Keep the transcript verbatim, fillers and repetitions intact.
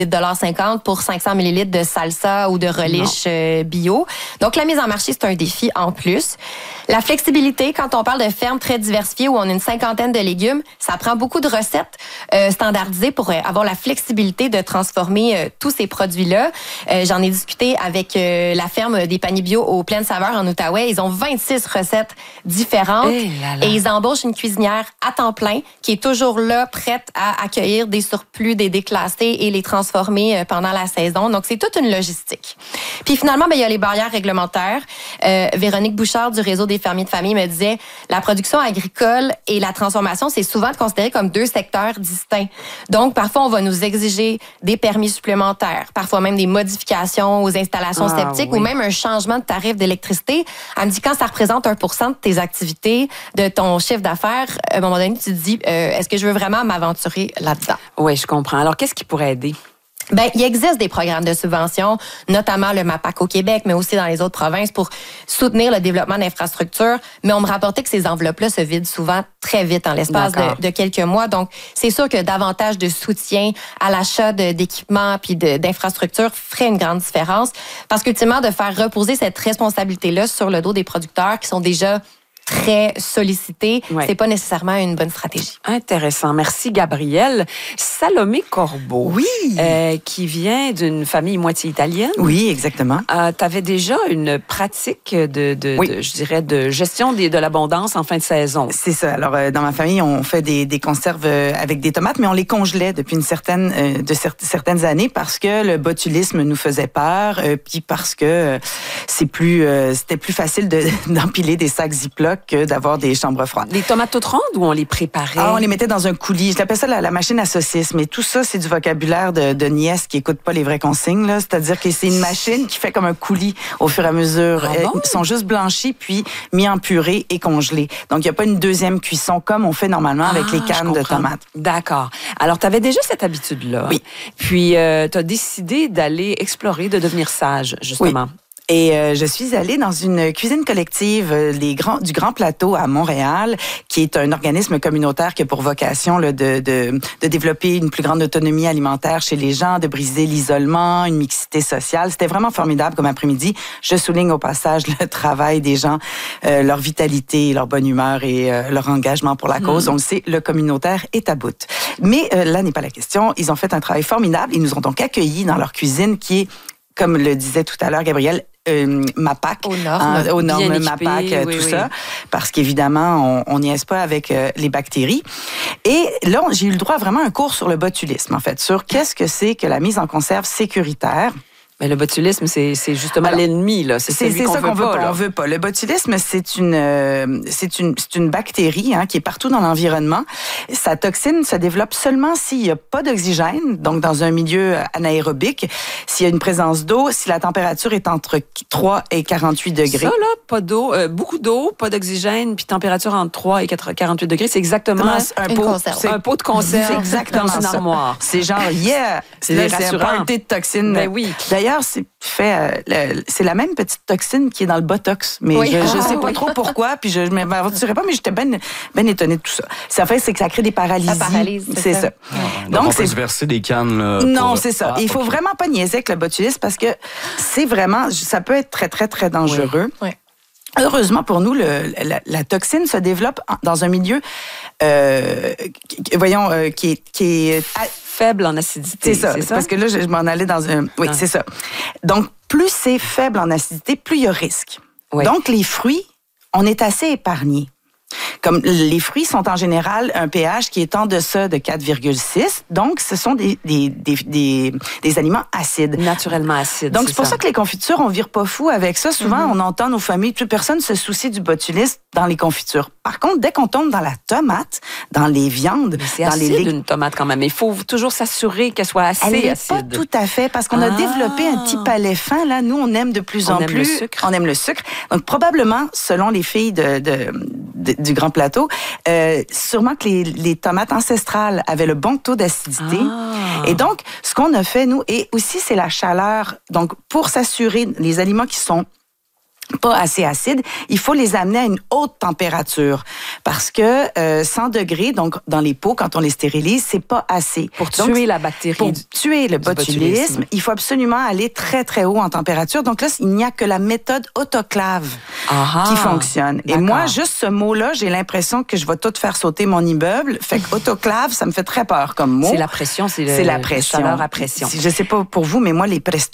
un cinquante pour cinq cents millilitres de salsa ou de relish euh, bio. Donc, la mise en marché, c'est un défi en plus. La flexibilité, quand on parle de fermes très diversifiées où on a une cinquantaine de légumes, ça prend beaucoup de recettes euh, standardisées pour euh, avoir la flexibilité de transformer euh, tous ces produits-là. Euh, j'en ai discuté avec euh, la ferme des paniers bio aux Pleines Saveurs en Outaouais. Ils ont vingt-six recettes différentes hey là là. et ils embauchent une cuisinière à temps plein qui est toujours là, prête à accueillir des surplus, des déclassés et les transformer pendant la saison. Donc, c'est toute une logistique. Puis finalement, ben, il y a les barrières réglementaires. Euh, Véronique Bouchard du Réseau des fermiers de famille me disait, la production agricole et la transformation, c'est souvent considéré comme deux secteurs distincts. Donc, parfois, on va nous exiger des permis supplémentaires, parfois même des modifications aux installations ah, septiques oui. ou même un changement de tarif d'électricité. Elle me dit, quand ça représente un pour cent de tes activités, de ton chiffre d'affaires, à un moment donné, tu te dis, euh, est-ce que je veux vraiment m'aventurer là-dedans? Oui, je comprends. Alors, qu'est-ce qui pourrait aider? Ben, il existe des programmes de subvention, notamment le MAPAC au Québec, mais aussi dans les autres provinces pour soutenir le développement d'infrastructures. Mais on me rapportait que ces enveloppes-là se vident souvent très vite en l'espace de, de quelques mois. Donc, c'est sûr que davantage de soutien à l'achat de, d'équipements puis de, d'infrastructures ferait une grande différence. Parce qu'ultimement, de faire reposer cette responsabilité-là sur le dos des producteurs qui sont déjà très sollicités, ouais. c'est pas nécessairement une bonne stratégie. Intéressant. Merci, Gabrielle. Salomé Corbeau. Oui. Euh, qui vient d'une famille moitié italienne. Oui, exactement. Euh, tu avais déjà une pratique de, de, oui. de je dirais, de gestion des, de l'abondance en fin de saison. C'est ça. Alors, euh, dans ma famille, on fait des, des conserves avec des tomates, mais on les congelait depuis une certaine, euh, de cer- certaines années parce que le botulisme nous faisait peur, euh, puis parce que euh, c'est plus, euh, c'était plus facile de, d'empiler des sacs Ziploc que d'avoir des chambres froides. Les tomates toutes rondes ou on les préparait? Ah, on les mettait dans un coulis. Je l'appelle ça la, la machine à saucisses, mais tout ça, c'est du vocabulaire de, de nièces qui écoutent pas les vraies consignes, là. C'est-à-dire que c'est une machine qui fait comme un coulis au fur et à mesure. Ah bon? Ils sont juste blanchis, puis mis en purée et congelés. Donc, il n'y a pas une deuxième cuisson comme on fait normalement avec ah, les cannes de tomates. D'accord. Alors, tu avais déjà cette habitude-là. Oui. Puis, euh, tu as décidé d'aller explorer, de devenir sage, justement. Oui. Et euh, je suis allée dans une cuisine collective euh, les grands, du Grand Plateau à Montréal, qui est un organisme communautaire qui a pour vocation là, de, de, de développer une plus grande autonomie alimentaire chez les gens, de briser l'isolement, une mixité sociale. C'était vraiment formidable comme après-midi. Je souligne au passage le travail des gens, euh, leur vitalité, leur bonne humeur et euh, leur engagement pour la cause. Mmh. On le sait, le communautaire est à bout. Mais euh, là n'est pas la question. Ils ont fait un travail formidable. Ils nous ont donc accueillis dans leur cuisine qui est, comme le disait tout à l'heure Gabrielle, Euh, MAPAC, aux normes, hein, aux normes équipé, MAPAC, oui, tout oui. ça, parce qu'évidemment, on niaise pas avec euh, les bactéries. Et là, j'ai eu le droit à vraiment un cours sur le botulisme, en fait, sur qu'est-ce que c'est que la mise en conserve sécuritaire. Mais le botulisme, c'est, c'est justement Alors, l'ennemi, là. C'est, c'est, celui c'est qu'on ça veut qu'on veut pas, pas. là. On veut pas. Le botulisme, c'est une, euh, c'est une, c'est une bactérie hein, qui est partout dans l'environnement. Sa toxine se développe seulement s'il y a pas d'oxygène, donc dans un milieu anaérobique, s'il y a une présence d'eau, si la température est entre trois et quarante-huit degrés. Ça, là, pas d'eau, euh, beaucoup d'eau, pas d'oxygène, puis température entre trois et quarante-huit degrés, c'est exactement un une pot, conserve. c'est un pot de conserve c'est exactement dans une ça. armoire. C'est genre, yeah! C'est Là, rassurant. c'est un party de toxines. Ben oui. D'ailleurs, c'est fait, euh, le, c'est la même petite toxine qui est dans le Botox. Mais oui. je, je ah, sais pas oui. trop pourquoi, puis je ne m'aventurerai pas, mais j'étais bien ben étonnée de tout ça. Ça fait, c'est que ça crée des paralysies. Ça paralyse, c'est c'est ça. ça. Donc, Donc, on peut c'est... se verser des cannes. Là, Non, pour... c'est ça. Ah, Il faut okay. vraiment pas niaiser avec le botulisme parce que c'est vraiment, ça peut être très, très, très dangereux. Oui. Oui. Heureusement pour nous, le, la, la toxine se développe en, dans un milieu, euh, qui, voyons, euh, qui est... Qui est Faible en acidité. c'est ça, c'est ça? parce que là, je, je m'en allais dans un... Oui, Ah. c'est ça. Donc, plus c'est faible en acidité, plus il y a risque. Oui. Donc, les fruits, on est assez épargnés. Comme les fruits sont en général un pH qui est en deçà de quatre virgule six, donc ce sont des, des, des, des, des aliments acides. Naturellement acide. Donc, c'est pour ça. ça que les confitures, on vire pas fou avec ça. Souvent, mm-hmm. on entend nos familles, toute personne se soucie du botulisme dans les confitures. Par contre, dès qu'on tombe dans la tomate, dans les viandes, Mais c'est dans acide, les légumes, une tomate quand même. Il faut toujours s'assurer qu'elle soit assez elle n'est acide. pas tout à fait, parce qu'on a Ah. développé un petit palais fin. Là, nous, on aime de plus On en aime plus. le sucre. On aime le sucre. Donc, probablement, selon les filles de, de, de, du Grand Plateau, euh, sûrement que les, les tomates ancestrales avaient le bon taux d'acidité. Ah. Et donc, ce qu'on a fait, nous, et aussi, c'est la chaleur. Donc, pour s'assurer, les aliments qui sont pas assez acides, il faut les amener à une haute température parce que euh, cent degrés, donc dans les pots, quand on les stérilise, c'est pas assez. Pour donc, tuer la bactérie. Pour du, tuer le botulisme, botulisme, il faut absolument aller très, très haut en température. Donc là, il n'y a que la méthode autoclave Aha, qui fonctionne. Et d'accord. moi, juste ce mot-là, j'ai l'impression que je vais tout faire sauter mon immeuble. Fait que autoclave, ça me fait très peur comme mot. C'est la pression, c'est, le, c'est la pression. chaleur à pression. Je sais pas pour vous, mais moi, les prestos